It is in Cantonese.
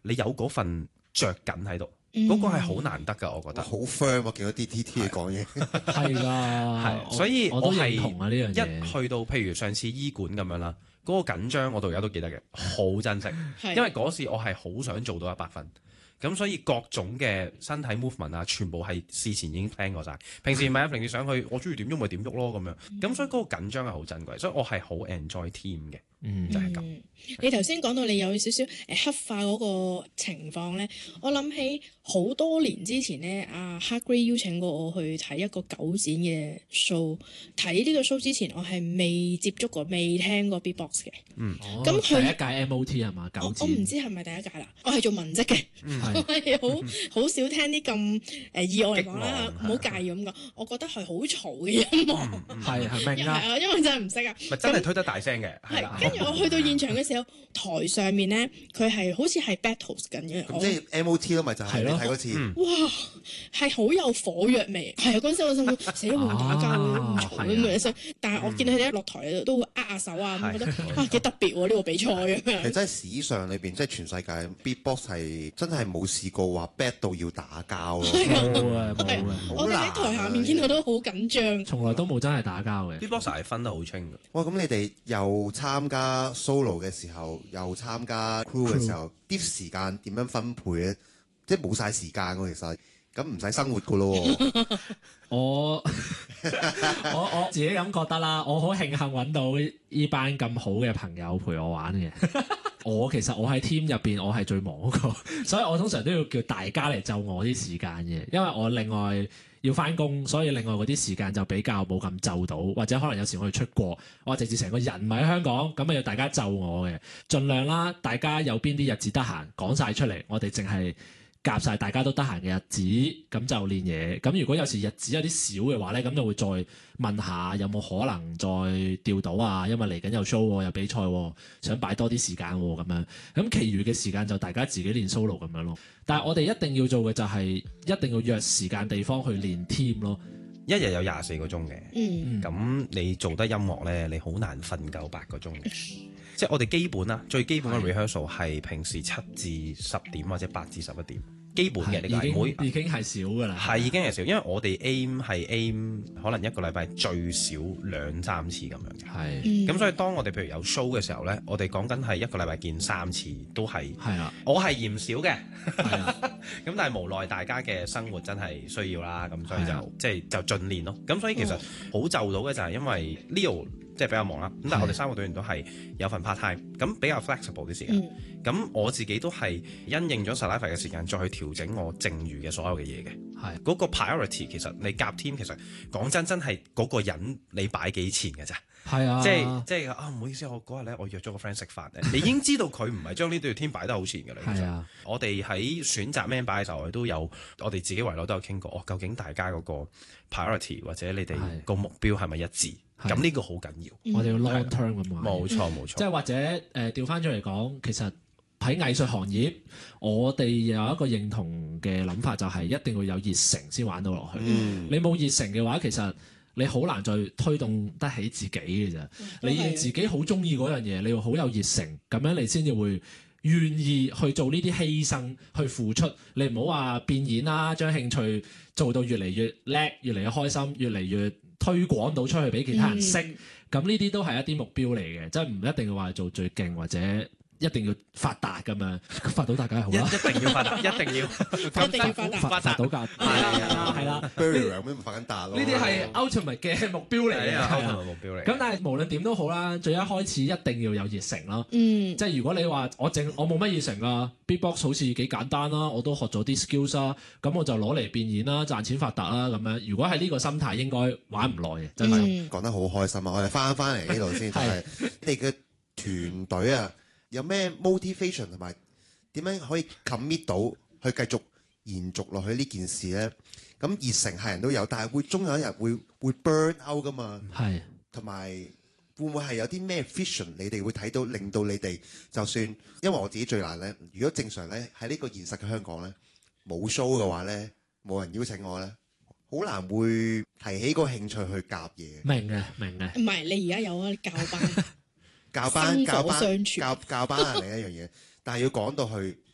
你有嗰份着緊喺度，嗰個係好難得㗎，我覺得。 好 firm 我見到啲 TT 講嘢， 係㗎， 係，所以我都係認同啊呢樣嘢。 一去到譬如上次醫館咁樣啦，嗰個緊張我到而家都記得嘅，好珍惜，因為嗰時我係好想做到100分。咁所以各種嘅身體 movement 啊，全部係事前已經 plan 過晒。平時平時上去，我中意點喐咪點喐咯咁樣。咁所以嗰個緊張係好珍貴，所以我係好 enjoy team 嘅，就係咁。 你頭先講到你有少少黑化嗰個情況咧，我諗起好多年之前咧，阿 Hardgrey 邀請過我去睇一個九展嘅 show。睇呢個 show 之前，我係未接觸過、未聽過 beatbox 嘅。咁佢第一屆 MOT 係嘛？九展我唔知係咪第一屆啦，我係做文職嘅，我係好少聽啲咁以我嚟講啦，唔好介意咁講。我覺得係好嘈嘅音樂， 係明啊， 因為真係唔識啊。 咪真係推得大聲嘅，係啦。 跟住我去到現場嘅時候，台上面咧佢係好似係 battles 緊嘅。 咁即係 MOT 咯，咪就係你睇嗰次。 哇，係好有火藥味。係啊，嗰陣時我心諗死都冇打交咁嘈咁樣，但係我見到佢哋一落台都會握下手啊，咁覺得幾特別喎呢個比賽咁樣。 其實真係史上裏邊，即係全世界 beatbox 係真係冇試過話 bad 到要打交咯。 冇啊， 我哋喺台下面見到都好緊張， 從來都冇真係打交嘅。 beatbox 係分得好清嘅。 哇！咁你哋又參加 solo 嘅時候，又參加 crew 嘅時候，啲時間點樣分配咧？即係冇晒時間喎，其實咁唔使生活噶咯。 我自己咁覺得啦，我好慶幸揾到呢班咁好嘅朋友陪我玩嘅。其實我喺 team 入邊，我係最忙嗰個，所以我通常都要叫大家嚟就我啲時間嘅，因為我另外要翻工，所以另外嗰啲時間就比較冇咁就到，或者可能有時我哋出國，我直接成個人唔喺香港，咁啊要大家就我嘅，盡量啦，大家有邊啲日子得閒講晒出嚟，我哋淨係夾晒大家都得閒嘅日子，咁就練嘢。咁如果有時日子有啲少嘅話咧，咁就會再問下有冇可能再調到啊？因為嚟緊有 show 喎，有比賽喎，想擺多啲時間喎，咁樣。咁其餘嘅時間就大家自己練 solo 咁樣咯。但係我哋一定要做嘅就係一定要約時間地方去練 team 咯。 一日有24個鐘嘅，咁你做得音樂咧，你好難瞓夠8個鐘嘅。即係我哋基本啦，最基本嘅 rehearsal 係平時7至10點或者8至11點，基本嘅呢個係已經係少㗎啦。 係已經係少，因為我哋 aim 可能一個禮拜最少2-3次咁樣嘅。係，咁所以當我哋譬如有 show 嘅時候咧，我哋講緊係一個禮拜見3次，都係啊。 我係嫌少嘅，咁但係無奈大家嘅生活真係需要啦，咁所以就盡練咯。咁所以其實好就到嘅就係因為 Leo 即係比較忙啦，咁但係我哋3個隊員都係有份 part time，咁比較 flexible 啲時間。咁我自己都係因應咗 Saliva 嘅時間，再去調整我剩餘嘅所有嘅嘢嘅。係嗰個 priority 其實你夾 team 其實講真係嗰個人你擺幾錢嘅咋？係啊，即係唔好意思，我嗰日咧我約咗個 friend 食飯咧，你已經知道佢唔係將呢隊 team 擺得好前嘅啦。係啊，我哋喺選擇 man 擺嘅時候，都有我哋自己圍內都有傾過，究竟大家嗰個 priority 或者你哋個目標係咪一致？咁呢個好緊要， 我哋要 long term 咁話。 冇錯，即係或者調翻轉嚟講，其實喺藝術行業，我哋有一個認同嘅諗法，就係一定要有熱誠先玩到落去。你冇熱誠嘅話，其實你好難再推動得起自己嘅啫。你要自己好中意嗰樣嘢，你要好有熱誠，咁樣你先至會願意去做呢啲犧牲，去付出。你唔好話變現啦，將興趣做到越嚟越叻，越嚟越開心，越嚟越推廣到出去俾其他人識。咁呢啲都係一啲目標嚟嘅，即係唔一定要話做最勁或者一定要發達咁樣，發到達梗係好啦， 一定要發達，一定要發到達，係啦 Barry 咁發緊達咯。 呢啲係 ultimate 嘅目標嚟嘅 ，ultimate 目標嚟。 咁但係無論點都好啦，最一開始一定要有熱誠咯。即係如果你話我冇乜熱誠啊 ，beatbox 好似幾簡單啦，我都學咗啲 skills 啦，咁我就攞嚟變現啦，賺錢發達啦咁樣。如果係呢個心態，應該玩唔耐嘅，真係。 講得好開心啊！我哋翻嚟呢度先，就係你哋嘅團隊啊。有咩 motivation 同埋點樣可以 commit 到去繼續延續落去呢件事咧？咁熱誠係人都有，但係終有一日會 burn out 噶嘛。係，同埋會唔會係有啲咩 vision 你哋會睇到，令到你哋就算因為我自己最難咧，如果正常咧喺呢個現實嘅香港咧冇 show 嘅話咧，冇人邀請我咧，好難會提起個興趣去夾嘢。 明嘅。 唔係你而家有啊教班。 教班係另一樣嘢，但係要講到去